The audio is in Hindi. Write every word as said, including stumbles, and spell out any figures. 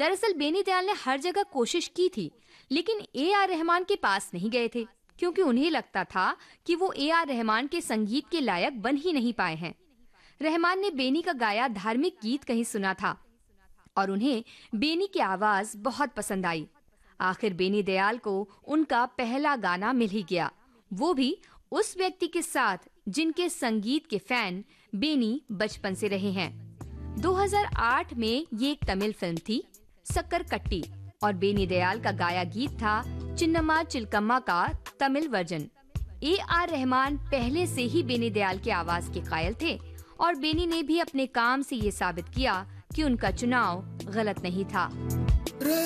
दरअसल बेनी दयाल ने हर जगह कोशिश की थी, लेकिन ए आर रहमान के पास नहीं गए थे, क्योंकि उन्हें लगता था कि वो ए आर रहमान के संगीत के लायक बन ही नहीं पाए हैं। रहमान ने बेनी का गाया धार्मिक गीत कहीं सुना था और उन्हें बेनी की आवाज बहुत पसंद आई। आखिर बेनी दयाल को उनका पहला गाना मिल ही गया, वो भी उस व्यक्ति के साथ जिनके संगीत के फैन बेनी बचपन से रहे हैं। दो हज़ार आठ में ये एक तमिल फिल्म थी, सक्कर कट्टी, और बेनी दयाल का गाया गीत था चिन्नम्मा चिलकम्मा का Tamil version. A R Rahman पहले से ही बेनी दयाल की आवाज के कायल थे और बेनी ने भी अपने काम से ये साबित किया कि उनका चुनाव गलत नहीं था।